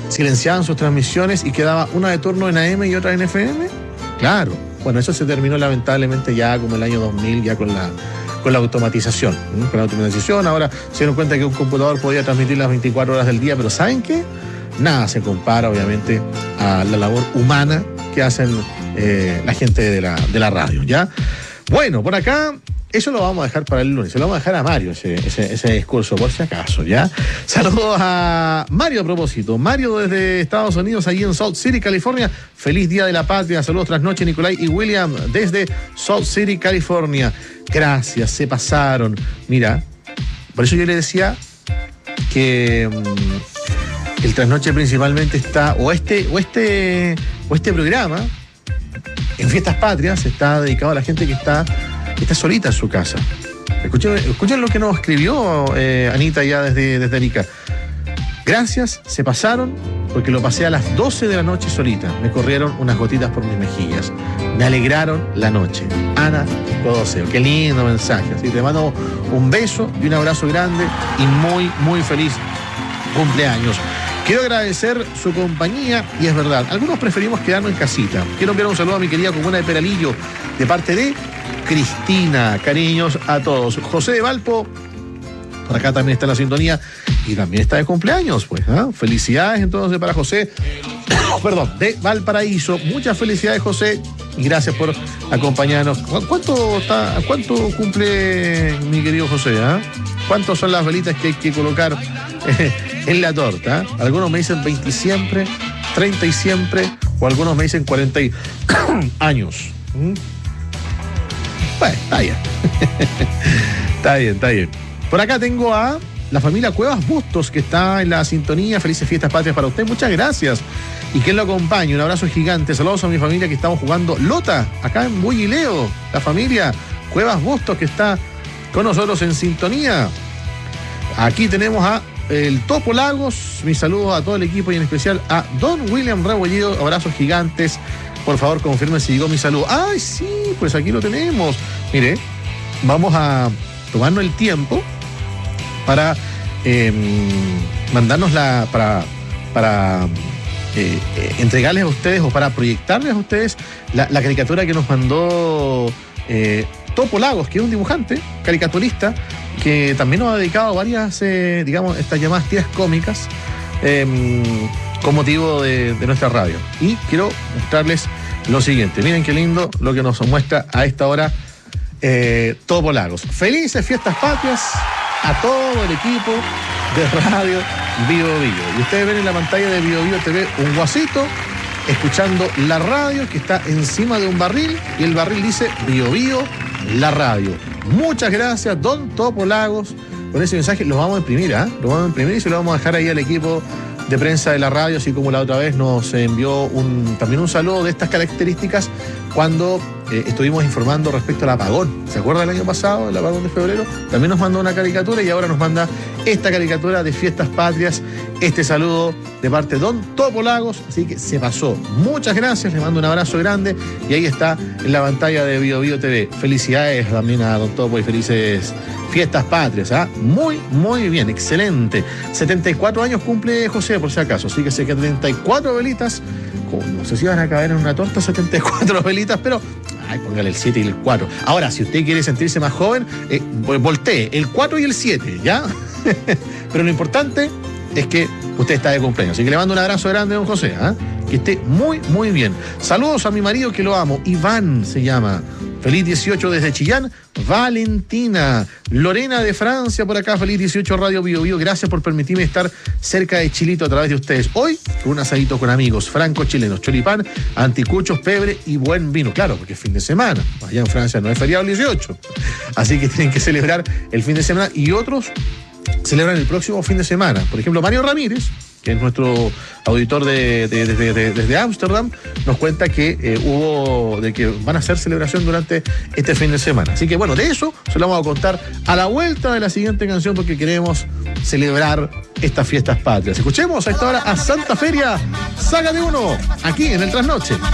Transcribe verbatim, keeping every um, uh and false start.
silenciaban sus transmisiones y quedaba una de turno en A M y otra en F M. Claro, bueno, eso se terminó lamentablemente ya como el año dos mil, ya con la, con la automatización. ¿eh? Con la automatización, ahora se dieron cuenta que un computador podía transmitir las veinticuatro horas del día, pero ¿saben qué? Nada se compara, obviamente, a la labor humana que hacen eh, la gente de la, de la radio, ¿ya? Bueno, por acá, eso lo vamos a dejar para el lunes, se lo vamos a dejar a Mario, ese, ese, ese discurso, por si acaso, ¿ya? Saludos a Mario a propósito. Mario desde Estados Unidos, allí en Salt City, California. Feliz Día de la Patria. Saludos tras noche, Nicolai y William, desde Salt City, California. Gracias, se pasaron. Mira, por eso yo le decía que mmm, el trasnoche principalmente está, o este, o este, o este programa, en Fiestas Patrias, está dedicado a la gente que está está solita en su casa. Escuchen, escuchen lo que nos escribió eh, Anita ya desde, desde Arica. Gracias, se pasaron, porque lo pasé a las doce de la noche solita. Me corrieron unas gotitas por mis mejillas. Me alegraron la noche. Ana Codoseo. Qué lindo mensaje. Así te mando un beso y un abrazo grande y muy, muy feliz cumpleaños. Quiero agradecer su compañía y es verdad, algunos preferimos quedarnos en casita. Quiero enviar un saludo a mi querida comuna de Peralillo de parte de Cristina. Cariños a todos. José de Valpo, por acá también está en la sintonía y también está de cumpleaños, pues. ¿eh? Felicidades entonces para José, perdón, de Valparaíso. Muchas felicidades, José, y gracias por acompañarnos. ¿Cuánto está, cuánto cumple mi querido José? ¿eh? ¿Cuántas son las velitas que hay que colocar eh, en la torta? Algunos me dicen veinte siempre, treinta y siempre, o algunos me dicen cuarenta años. ¿Mm? Bueno, está bien. Está bien, está bien. Por acá tengo a la familia Cuevas Bustos, que está en la sintonía. Felices Fiestas Patrias para usted. Muchas gracias. Y que él lo acompañe. Un abrazo gigante. Saludos a mi familia que estamos jugando Lota, acá en Bullileo. La familia Cuevas Bustos que está con nosotros en sintonía. Aquí tenemos a el Topo Lagos. Mis saludos a todo el equipo y en especial a Don William Rebolledo. Abrazos gigantes. Por favor, confirme si llegó mi saludo. ¡Ay, sí! Pues aquí lo tenemos. Mire, vamos a tomarnos el tiempo para eh, mandarnos la... para, para eh, eh, entregarles a ustedes o para proyectarles a ustedes la, la caricatura que nos mandó eh, Topo Lagos, que es un dibujante, caricaturista, que también nos ha dedicado varias, eh, digamos, estas llamadas tiras cómicas eh, con motivo de, de nuestra radio. Y quiero mostrarles lo siguiente. Miren qué lindo lo que nos muestra a esta hora eh, Topo Lagos. Felices Fiestas Patrias a todo el equipo de Radio Bio Bio. Y ustedes ven en la pantalla de Bio Bio T V un guasito escuchando la radio que está encima de un barril y el barril dice Bio Bio, la radio. Muchas gracias, Don Topo Lagos, por ese mensaje. Lo vamos a imprimir, ¿eh? Lo vamos a imprimir y se lo vamos a dejar ahí al equipo de prensa de la radio, así como la otra vez nos envió un, también un saludo de estas características cuando eh, estuvimos informando respecto al apagón. ¿Se acuerda del año pasado, el apagón de febrero? También nos mandó una caricatura y ahora nos manda esta caricatura de Fiestas Patrias. Este saludo de parte de Don Topo Lagos, así que se pasó. Muchas gracias, les mando un abrazo grande y ahí está en la pantalla de Bio Bio T V. Felicidades también a Don Topo y felices Fiestas Patrias, ¿ah? ¿eh? Muy, muy bien, excelente. setenta y cuatro años cumple José, por si acaso, así que setenta y cuatro velitas, no sé si van a caber en una torta setenta y cuatro velitas, pero ay, póngale el siete y el cuatro. Ahora, si usted quiere sentirse más joven, eh, voltee el cuatro y el siete, ¿ya? Pero lo importante es que usted está de cumpleaños, así que le mando un abrazo grande a don José, ¿eh? Que esté muy, muy bien. Saludos a mi marido que lo amo, Iván se llama. Feliz dieciocho desde Chillán, Valentina. Lorena de Francia por acá, feliz dieciocho Radio Bio Bio. Gracias por permitirme estar cerca de Chilito a través de ustedes. Hoy, un asadito con amigos francos chilenos, choripán, anticuchos, pebre y buen vino. Claro, porque es fin de semana. Allá en Francia no es feriado el dieciocho. Así que tienen que celebrar el fin de semana y otros celebran el próximo fin de semana. Por ejemplo, Mario Ramírez, que es nuestro auditor de, de, de, de, desde Ámsterdam, nos cuenta que eh, hubo, de que van a hacer celebración durante este fin de semana. Así que bueno, de eso se lo vamos a contar a la vuelta de la siguiente canción porque queremos celebrar estas fiestas patrias. Escuchemos a esta hora a Santa Feria, Saga de Uno, aquí en el Trasnoche.